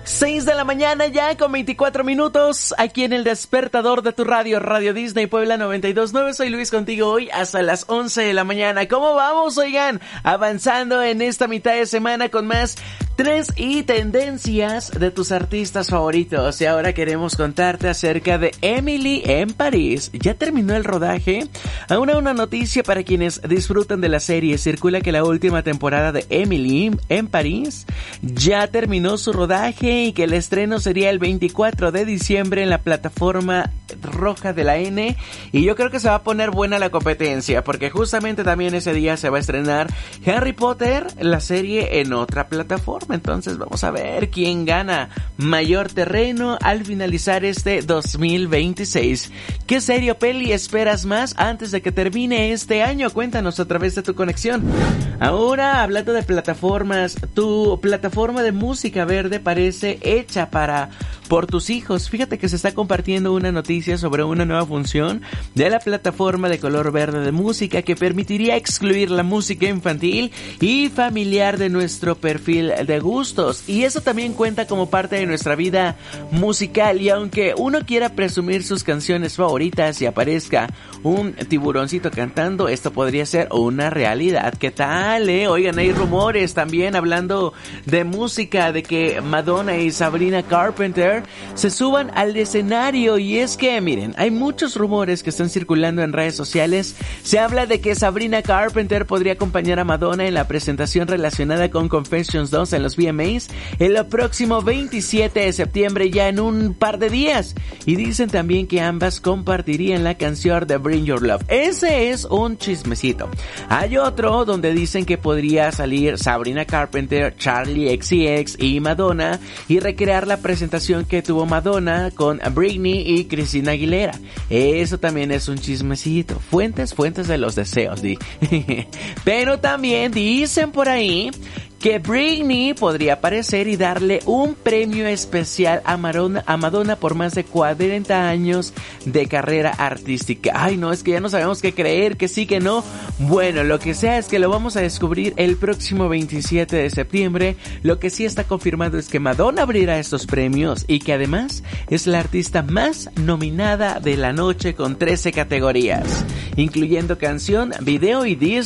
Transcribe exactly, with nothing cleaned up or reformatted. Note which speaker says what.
Speaker 1: seis de la mañana ya con veinticuatro minutos aquí en el despertador de tu radio, Radio Disney Puebla noventa y dos punto nueve. Soy Luis contigo hoy hasta las once de la mañana. ¿Cómo vamos? Oigan, avanzando en esta mitad de semana con más trends y tendencias de tus artistas favoritos. Y ahora queremos contarte acerca de Emily en París. ¿Ya terminó el rodaje? Aún hay una noticia para quienes disfrutan de la serie. Circula que la última temporada de Emily en París ya terminó su rodaje y que el estreno sería el veinticuatro de diciembre en la plataforma roja de la N. Y yo creo que se va a poner buena la competencia, porque justamente también ese día se va a estrenar Harry Potter, la serie, en otra plataforma. Entonces vamos a ver quién gana mayor terreno al finalizar este dos mil veintiséis. ¿Qué serie o peli esperas más antes de que termine este año? Cuéntanos a través de tu conexión. Ahora, hablando de plataformas, tu plataforma de música verde parece hecha para por tus hijos. Fíjate que se está compartiendo una noticia sobre una nueva función de la plataforma de color verde de música que permitiría excluir la música infantil y familiar de nuestro perfil de gustos, y eso también cuenta como parte de nuestra vida musical. Y aunque uno quiera presumir sus canciones favoritas y aparezca un tiburoncito cantando, esto podría ser una realidad. ¿Qué tal, eh? Oigan, hay rumores también hablando de música de que Madonna y Sabrina Carpenter se suban al escenario. Y es que, miren, hay muchos rumores que están circulando en redes sociales. Se habla de que Sabrina Carpenter podría acompañar a Madonna en la presentación relacionada con Confessions dos en los V M As el próximo veintisiete de septiembre, ya en un par de días. Y dicen también que ambas compartirían la canción de Bring Your Love. Ese es un chismecito. Hay otro donde dicen que podría salir Sabrina Carpenter, Charlie X C X y Madonna y recrear la presentación que tuvo Madonna con Britney y Christina Aguilera. Eso también es un chismecito. Fuentes, fuentes de los deseos, di. Pero también dicen por ahí que Britney podría aparecer y darle un premio especial a Madonna, a Madonna por más de cuarenta años de carrera artística. Ay, no, es que ya no sabemos qué creer, que sí, que no. Bueno, lo que sea es que lo vamos a descubrir el próximo veintisiete de septiembre. Lo que sí está confirmado es que Madonna abrirá estos premios y que además es la artista más nominada de la noche con trece categorías, incluyendo canción, video y disco.